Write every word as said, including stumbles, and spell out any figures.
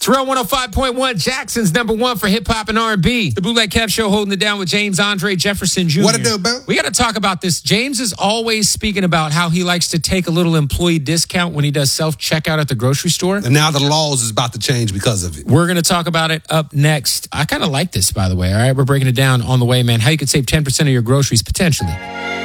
It's Real one oh five point one, Jackson's number one for hip-hop and R and B. The Bootleg Kev Show holding it down with James Andre Jefferson Junior What it do, Bill? We got to talk about this. James is always speaking about how he likes to take a little employee discount when he does self-checkout at the grocery store. And now the laws is about to change because of it. We're going to talk about it up next. I kind of like this, by the way. All right, we're breaking it down on the way, man. How you could save ten percent of your groceries, potentially.